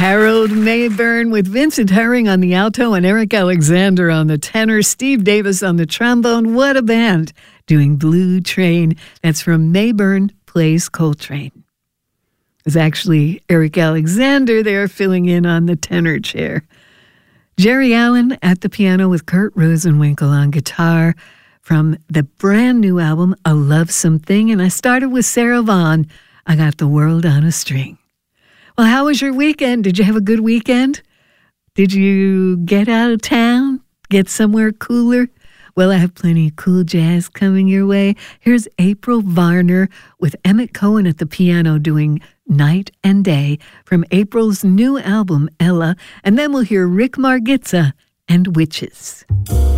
Harold Mayburn with Vincent Herring on the alto and Eric Alexander on the tenor, Steve Davis on the trombone. What a band doing Blue Train. That's from Mayburn Plays Coltrane. It's actually Eric Alexander there filling in on the tenor chair. Jerry Allen at the piano with Kurt Rosenwinkel on guitar from the brand new album, A Lovesome Thing. And I started with Sarah Vaughan, I Got the World on a String. Well, how was your weekend? Did you have a good weekend? Did you get out of town? Get somewhere cooler? Well, I have plenty of cool jazz coming your way. Here's April Varner with Emmett Cohen at the piano doing Night and Day from April's new album, Ella. And then we'll hear Rick Margitza and Witches.